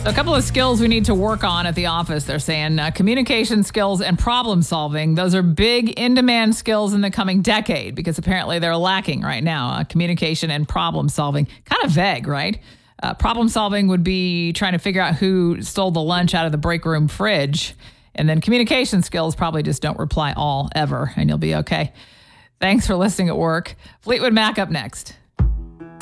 So a couple of skills we need to work on at the office, they're saying. Communication skills and problem solving. Those are big in-demand skills in the coming decade because apparently they're lacking right now. Communication and problem solving. Kind of vague, right? Problem solving would be trying to figure out who stole the lunch out of the break room fridge. And then communication skills probably just don't reply all ever, and you'll be okay. Thanks for listening at work. Fleetwood Mac up next.